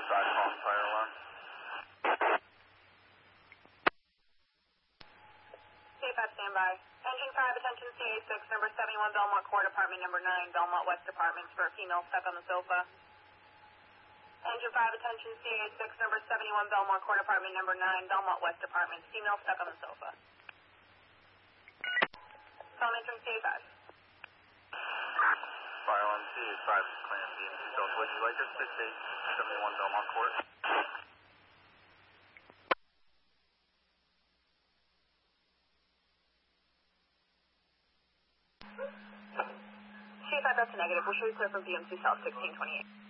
outside, false fire alarm. CFF standby. Engine 5, attention CA6, number 71 Belmont Court, apartment number 9, Belmont West Apartments, for a female stuck on the sofa. Engine 5, attention CA6, number 71 Belmont Court, apartment number 9, Belmont West Apartments, female stuck on the sofa. Phone entering CA5. Fire alarm CA5, clearance EMT Southwest, you like your 6871 Belmont Court? CA5, that's a negative. We'll show you clear from BMC South 1628.